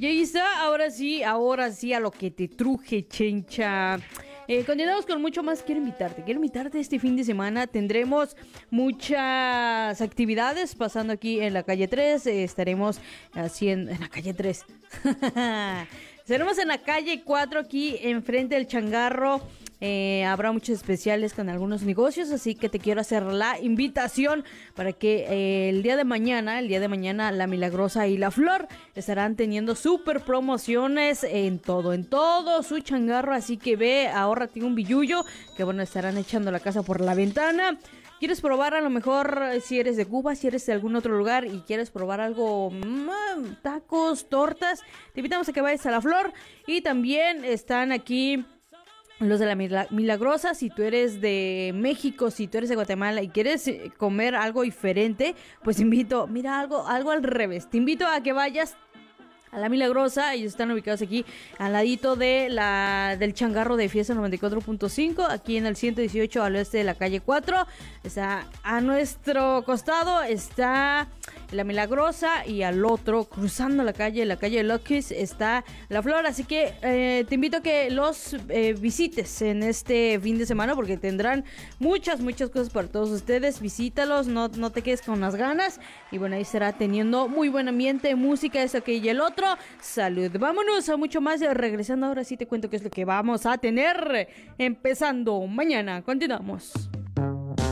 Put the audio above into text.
Y ahí está, ahora sí a lo que te truje, chencha. Continuamos con mucho más. Quiero invitarte este fin de semana. Tendremos muchas actividades pasando aquí en la calle 3. Estaremos haciendo en la calle 3. Estaremos en la calle 4 aquí enfrente del changarro. Habrá muchos especiales con algunos negocios, así que te quiero hacer la invitación para que el día de mañana, La Milagrosa y La Flor estarán teniendo super promociones en todo su changarro, así que ve, ahórrate un billullo, que bueno, estarán echando la casa por la ventana. ¿Quieres probar a lo mejor si eres de Cuba, si eres de algún otro lugar y quieres probar algo, tacos, tortas? Te invitamos a que vayas a La Flor. Y también están aquí los de la Milagrosa. Si tú eres de México, si tú eres de Guatemala y quieres comer algo diferente, pues algo al revés. Te invito a que vayas a la Milagrosa. Ellos están ubicados aquí al ladito del changarro de Fiesta 94.5, aquí en el 118 al oeste de la calle 4. Está a nuestro costado, está la Milagrosa, y al otro, cruzando la calle Lucky's, está La Flor. Así que te invito a que los visites en este fin de semana, porque tendrán muchas cosas para todos ustedes. Visítalos, no te quedes con las ganas. Y bueno, ahí estará teniendo muy buen ambiente, música, eso, que y el otro. Salud. Vámonos a mucho más. Regresando, ahora sí te cuento qué es lo que vamos a tener empezando mañana. Continuamos.